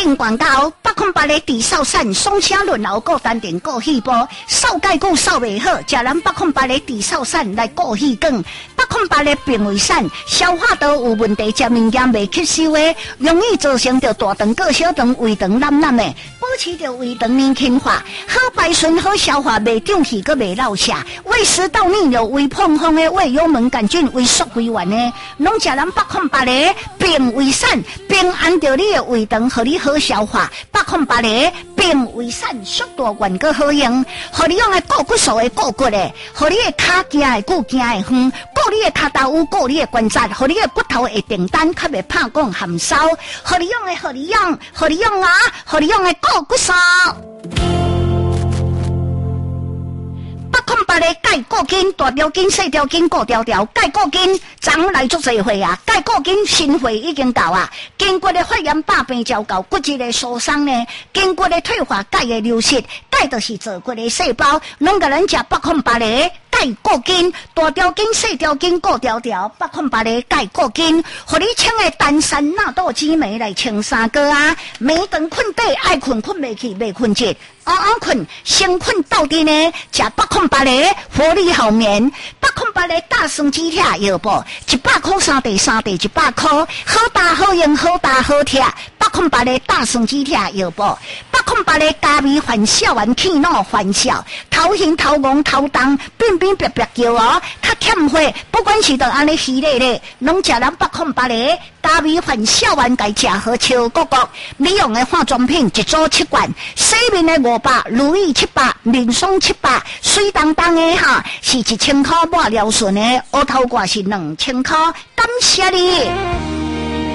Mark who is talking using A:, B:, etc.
A: 定广告，808的地扫散，双车轮流过单电过气波，扫介久扫袂好，食咱808的地扫散来过气管，808的病胃散，消化道有问题，食物件未吸收的，容易造成着大肠过小肠、胃肠烂烂的，保持着胃肠年轻化，好排顺、好消化，袂胀气，佮袂落下，胃食道逆流、胃碰风的、胃幽门杆菌、胃缩胃丸的，拢食咱808的病胃散，并按照你的胃肠，互你好消化。808的病胃散速度原个好用，互你用的固骨素的固骨的，互你的骹行的骨行的远，固你的骹头有固你的关节，互你的骨头会定单，较袂怕讲含烧，互你用的，互你用啊，互你用的固骨素。808的钙固筋，大条筋、细条筋、固条条，钙固筋，昨来足侪岁啊！钙固筋新岁已经到啊！筋骨的发炎、百病照到，骨质的疏松呢，筋骨的退化、钙的流失，钙就是做骨的细胞，拢甲咱食808的钙固筋，大条筋、细条筋、固条条，808的钙固筋，互你请的丹参纳豆激酶来清三个啊！每顿困底爱困袂去，袂困觉。困，先困到底呢？食808的活力好眠，808的大生肌贴药补，100块3袋，3袋100块，好打好用，好打好贴。808的大生肌贴药补，808的加味缓笑完气恼缓笑，头晕头晕头重，变变别别叫哦，较欠血，不管是到安尼稀累咧，拢食咱808的加味缓笑完该食好超国国，美容的化妆品一组7罐，洗面的500，如意700，面霜700，水当当的哈，是1000块抹疗顺的，乌头挂是2000块，感谢你。